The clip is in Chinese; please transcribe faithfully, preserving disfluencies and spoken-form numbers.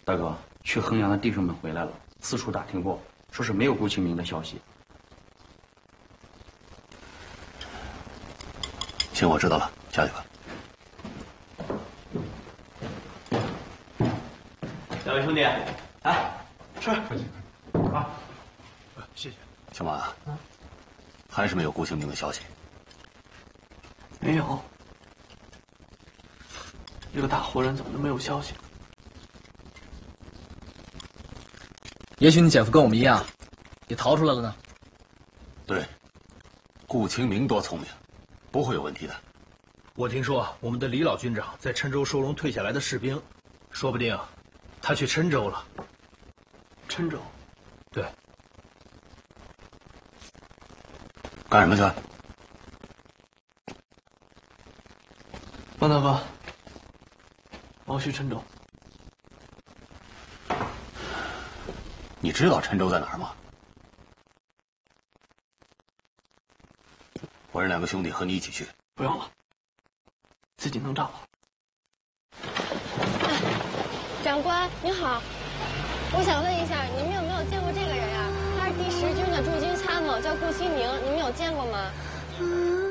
大哥，去衡阳的弟兄们回来了，四处打听过，说是没有顾清明的消息。 行，我知道了，下去吧。 两位兄弟，来吃。 啊，谢谢。 小马，还是没有顾清明的消息。 没有。这个大活人怎么就没有消息？ 也许你姐夫跟我们一样，也逃出来了呢。 对，顾清明多聪明，不会有问题的。 我听说我们的李老军长在郴州收容退下来的士兵，说不定他去郴州了。 郴州？ 对。 干什么去？ 方大哥，我要去郴州。 你知道郴州在哪儿吗？我让两个兄弟和你一起去。 不用了，自己能找到。 哎，长官您好，我想问一下，你们有没有见过这个人呀？他是第十军的驻军参谋，叫顾清明，你们有见过吗？